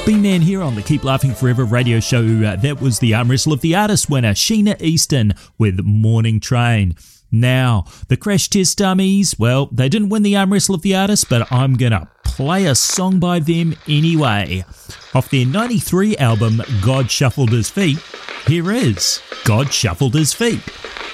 B-Man here on the Keep Laughing Forever radio show. That was the Arm Wrestle of the Artist winner, Sheena Easton, with Morning Train. Now, the Crash Test Dummies, well, they didn't win the Arm Wrestle of the Artist, but I'm going to play a song by them anyway. Off their 93 album, God Shuffled His Feet, here is God Shuffled His Feet.